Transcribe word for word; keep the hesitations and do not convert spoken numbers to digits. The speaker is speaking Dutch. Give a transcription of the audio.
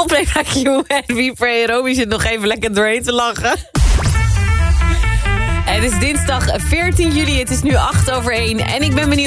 Coldplay naar Q en We Pray. Romy zit nog even lekker doorheen te lachen. Het is dinsdag veertien juli, het is nu acht over één. En ik ben benieuwd